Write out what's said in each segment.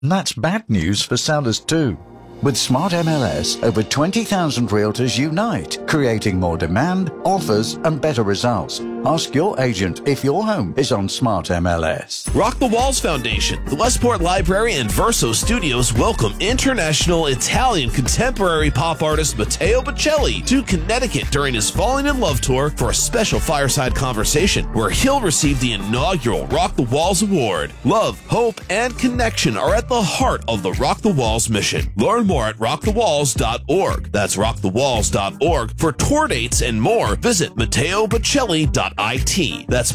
And that's bad news for sellers too. With Smart MLS, over 20,000 realtors unite, creating more demand, offers, and better results. Ask your agent if your home is on Smart MLS. Rock the Walls Foundation, the Westport Library, and Verso Studios welcome international Italian contemporary pop artist Matteo Bocelli to Connecticut during his Falling in Love tour for a special fireside conversation where he'll receive the inaugural Rock the Walls Award. Love, hope, and connection are at the heart of the Rock the Walls mission. Learn more at rockthewalls.org. That's rockthewalls.org. For tour dates and more, visit MatteoBocelli.it. That's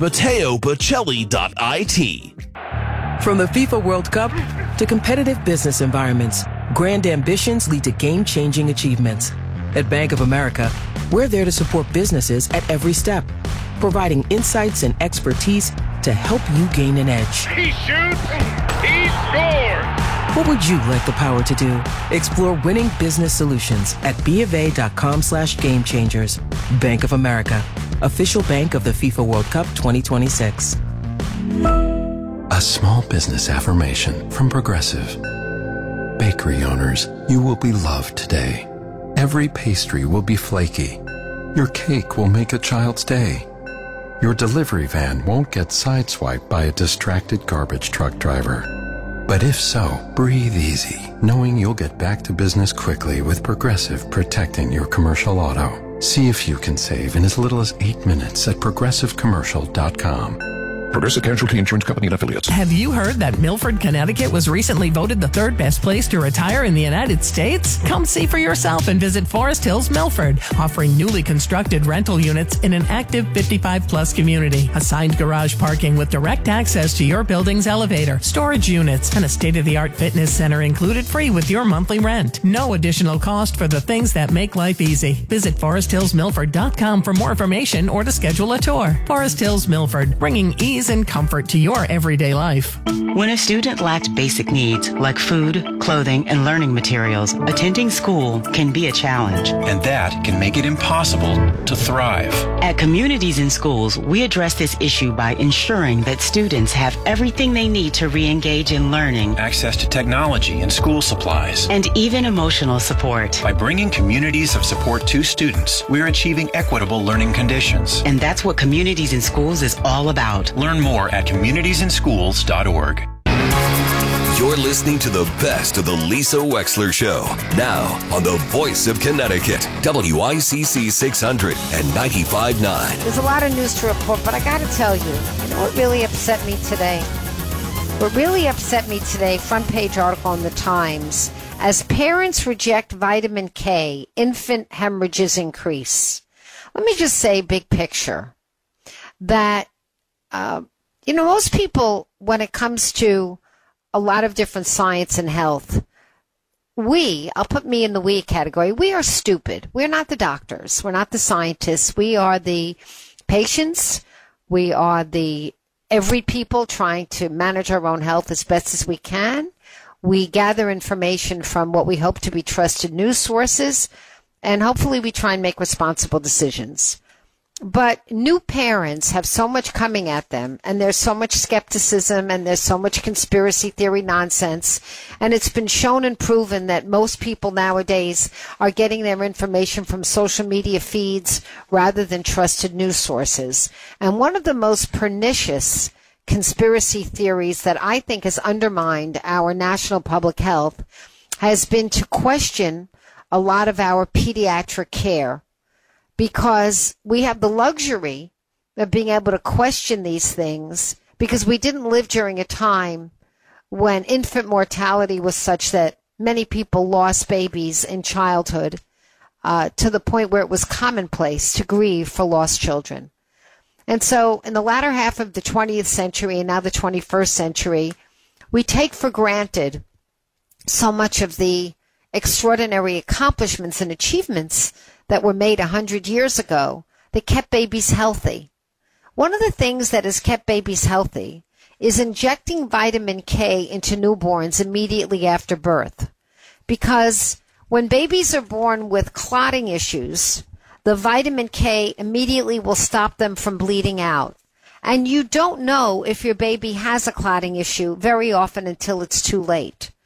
MatteoBocelli.it. From the FIFA World Cup to competitive business environments, grand ambitions lead to game-changing achievements. At Bank of America, we're there to support businesses at every step, providing insights and expertise to help you gain an edge. He shoots, he scores! What would you like the power to do? Explore winning business solutions at BofA.com/gamechangers. Bank of America, official bank of the FIFA World Cup 2026. A small business affirmation from Progressive. Bakery owners, you will be loved today. Every pastry will be flaky. Your cake will make a child's day. Your delivery van won't get sideswiped by a distracted garbage truck driver. But if so, breathe easy, knowing you'll get back to business quickly with Progressive protecting your commercial auto. See if you can save in as little as 8 minutes at progressivecommercial.com. Progressive Casualty Insurance Company and Affiliates. Have you heard that Milford, Connecticut was recently voted the third best place to retire in the United States? Come see for yourself and visit Forest Hills Milford, offering newly constructed rental units in an active 55-plus community. Assigned garage parking with direct access to your building's elevator, storage units, and a state-of-the-art fitness center included free with your monthly rent. No additional cost for the things that make life easy. Visit ForestHillsMilford.com for more information or to schedule a tour. Forest Hills Milford, bringing ease and comfort to your everyday life. When a student lacks basic needs like food, clothing, and learning materials, attending school can be a challenge. And that can make it impossible to thrive. At Communities in Schools, we address this issue by ensuring that students have everything they need to re-engage in learning, access to technology and school supplies, and even emotional support. By bringing communities of support to students, we're achieving equitable learning conditions. And that's what Communities in Schools is all about. Learn more at communitiesinschools.org. You're listening to the best of the Lisa Wexler Show, now on the Voice of Connecticut, WICC 600 and 95.9. There's a lot of news to report, but I got to tell you know what really upset me today? What really upset me today, front page article in the Times, as parents reject vitamin K, infant hemorrhages increase. Let me just say, big picture, that, most people, when it comes to a lot of different science and health, I'll put me in the we category, we are stupid. We're not the doctors. We're not the scientists. We are the patients. We are the every people trying to manage our own health as best as we can. We gather information from what we hope to be trusted news sources, and hopefully we try and make responsible decisions. But new parents have so much coming at them, and there's so much skepticism, and there's so much conspiracy theory nonsense, and it's been shown and proven that most people nowadays are getting their information from social media feeds rather than trusted news sources. And one of the most pernicious conspiracy theories that I think has undermined our national public health has been to question a lot of our pediatric care, because we have the luxury of being able to question these things because we didn't live during a time when infant mortality was such that many people lost babies in childhood to the point where it was commonplace to grieve for lost children. And so in the latter half of the 20th century and now the 21st century, we take for granted so much of the extraordinary accomplishments and achievements that were made 100 years ago that kept babies healthy. One of the things that has kept babies healthy is injecting vitamin K into newborns immediately after birth. Because when babies are born with clotting issues, the vitamin K immediately will stop them from bleeding out. And you don't know if your baby has a clotting issue very often until it's too late.